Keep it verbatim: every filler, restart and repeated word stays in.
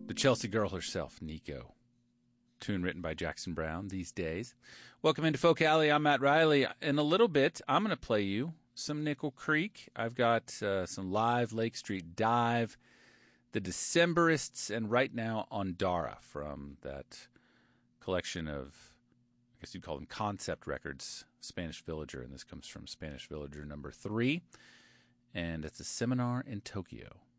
The Chelsea girl herself, Nico. Tune written by Jackson Brown these days. Welcome into Folk Alley. I'm Matt Riley. In a little bit, I'm going to play you some Nickel Creek. I've got uh, some live Lake Street Dive, the Decemberists, and right now Ondara from that collection of, I guess you'd call them concept records, Spanish Villager, and this comes from Spanish Villager number three, and it's a seminar in Tokyo.